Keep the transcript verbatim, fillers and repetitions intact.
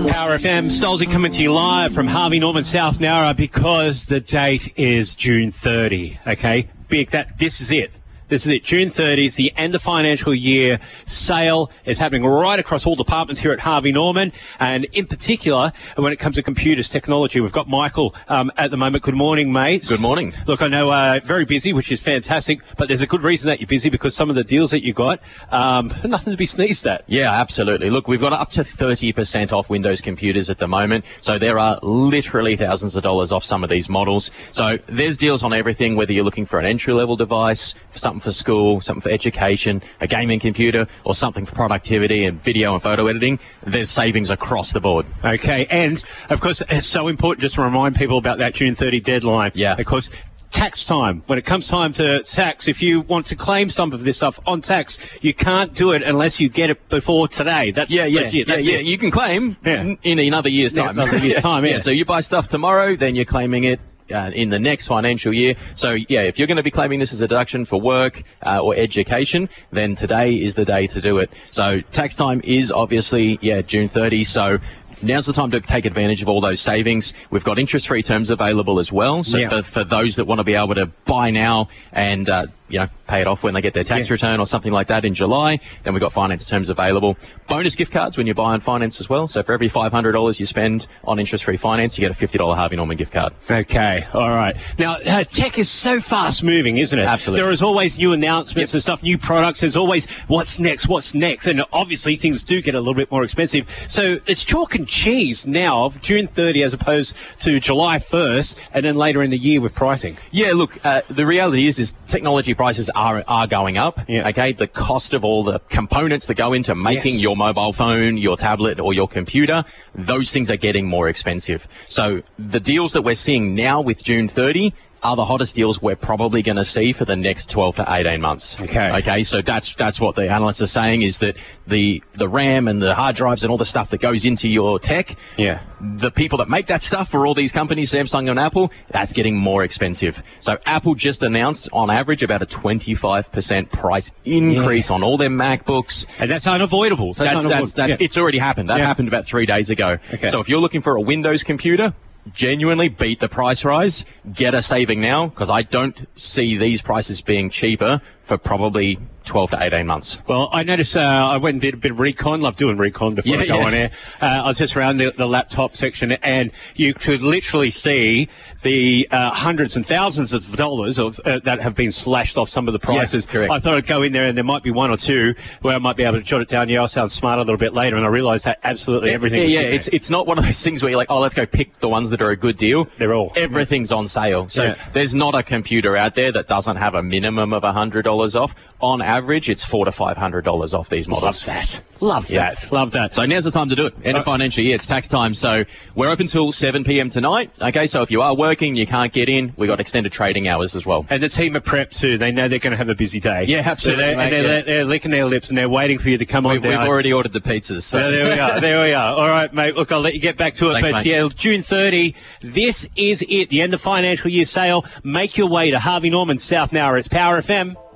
Power F M, Stolzy coming to you live from Harvey Norman, South Nowra, because the date is June thirtieth, okay? Big, that, this is it. This is it. June thirtieth is the end of financial year sale. Is happening right across all departments here at Harvey Norman, and in particular, when it comes to computers, technology. We've got Michael um, at the moment. Good morning, mate. Good morning. Look, I know uh, very busy, which is fantastic, but there's a good reason that you're busy, because some of the deals that you got, um, nothing to be sneezed at. Yeah, absolutely. Look, we've got up to thirty percent off Windows computers at the moment, so there are literally thousands of dollars off some of these models. So there's deals on everything, whether you're looking for an entry-level device, something for school, something for education, a gaming computer, or something for productivity and video and photo editing. There's savings across the board. Okay, and of course, it's so important just to remind people about that June thirtieth deadline. Yeah. Of course, tax time. When it comes time to tax, if you want to claim some of this stuff on tax, you can't do it unless you get it before today. That's yeah, yeah, legit. yeah, That's yeah. it. You can claim Yeah. in another year's Yeah, time. another year's time, yeah. So you buy stuff tomorrow, then you're claiming it Uh, in the next financial year. So, yeah, if you're going to be claiming this as a deduction for work uh, or education, then today is the day to do it. So tax time is obviously, yeah, June thirtieth. So now's the time to take advantage of all those savings. We've got interest-free terms available as well. So Yeah. for, for those that want to be able to buy now and, uh, you know, pay it off when they get their tax Yeah. return or something like that in July, then we've got finance terms available. Bonus gift cards when you buy on finance as well. So for every five hundred dollars you spend on interest-free finance, you get a fifty dollars Harvey Norman gift card. Okay, all right. Now, uh, tech is so fast-moving, isn't it? Absolutely. There is always new announcements Yep. and stuff, new products. There's always what's next, what's next. And obviously, things do get a little bit more expensive. So it's chalk and cheese now of June thirtieth as opposed to July first, and then later in the year with pricing. Yeah, look, uh, the reality is, is technology prices are are going up. Yeah. Okay, the cost of all the components that go into making Yes. your mobile phone, your tablet, or your computer, those things are getting more expensive. So the deals that we're seeing now with June thirtieth are the hottest deals we're probably going to see for the next twelve to eighteen months. Okay. Okay, so that's that's what the analysts are saying, is that the the RAM and the hard drives and all the stuff that goes into your tech, Yeah. the people that make that stuff for all these companies, Samsung and Apple, that's getting more expensive. So Apple just announced, on average, about a twenty-five percent price increase Yeah. on all their MacBooks. And that's unavoidable. That's, that's, unavoidable. that's, Yeah. It's already happened. That Yeah. happened about three days ago. Okay. So if you're looking for a Windows computer, genuinely beat the price rise, get a saving now, because I don't see these prices being cheaper for probably twelve to eighteen months. Well, I noticed uh, I went and did a bit of recon. Love doing recon before Yeah, I go yeah. on air. Uh, I was just around the, the laptop section, and you could literally see the uh, hundreds and thousands of dollars of, uh, that have been slashed off some of the prices. Yeah, correct. I thought I'd go in there, and there might be one or two where I might be able to jot it down. Yeah, I'll sound smart a little bit later, and I realised that absolutely everything Yeah, was yeah. in there. It's it's not one of those things where you're like, oh, let's go pick the ones that are a good deal. They're all. Everything's on sale. So Yeah. there's not a computer out there that doesn't have a minimum of one hundred dollars off. On average, it's four to five hundred dollars off these models. Love that. Love Yeah. that. Love that. So now's the time to do it. End of Uh, financial year, it's tax time. So we're open till seven p.m. tonight. Okay, so if you are working, you can't get in, we've got extended trading hours as well. And the team are prepped too. They know they're going to have a busy day. Yeah, absolutely, So they're, mate, and they're, yeah. they're licking their lips and they're waiting for you to come on We've, we've down. already ordered the pizzas. So. Yeah, there we are. There we are. All right, mate. Look, I'll let you get back to it. Thanks, but mate. yeah, June thirtieth, this is it. The end of financial year sale. Make your way to Harvey Norman, South Nowra. It's Power F M.